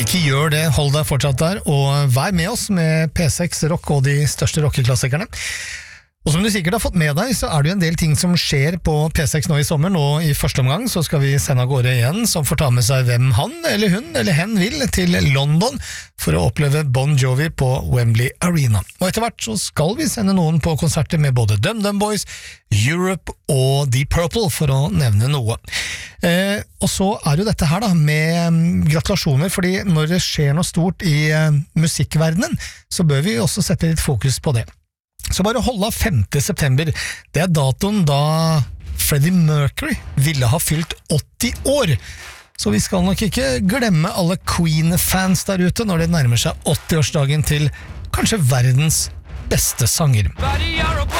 Ikke gjør det, hold deg fortsatt der, og vær med oss med P6 Rock og de største rockeklassikerne. Og som du sikkert har fått med deg, så er det jo en del ting som skjer på P6 nå i sommer. Nå i første omgang så skal vi sende av gårde igjen, som får ta med seg hvem han eller hun eller hen vil til London for å oppleve Bon Jovi på Wembley Arena. Og etter hvert så skal vi sende noen på konserter med både Dum Dum Boys, Europe og Deep Purple, for å nevne noe. Og så er jo dette her da, med gratulasjoner, fordi når det skjer noe stort i musikkverdenen, så bør vi også sette litt fokus på det. Så bare hold av 5. september, det er datoen da Freddie Mercury ville ha fylt 80 år. Så vi skal nok ikke glemme alle Queen-fans der ute når det nærmer seg 80-årsdagen til kanskje verdens beste sanger.